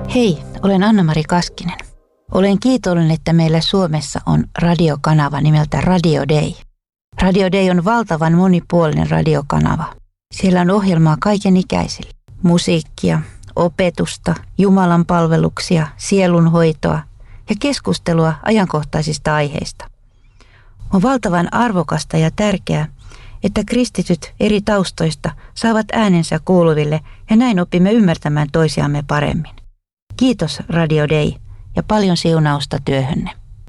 Hei, olen Anna-Mari Kaskinen. Olen kiitollinen, että meillä Suomessa on radiokanava nimeltä Radio Day. Radio Day on valtavan monipuolinen radiokanava. Siellä on ohjelmaa kaikenikäisille. Musiikkia, opetusta, Jumalan palveluksia, sielunhoitoa ja keskustelua ajankohtaisista aiheista. On valtavan arvokasta ja tärkeää, että kristityt eri taustoista saavat äänensä kuuluville ja näin opimme ymmärtämään toisiamme paremmin. Kiitos Radio Day ja paljon siunausta työhönne.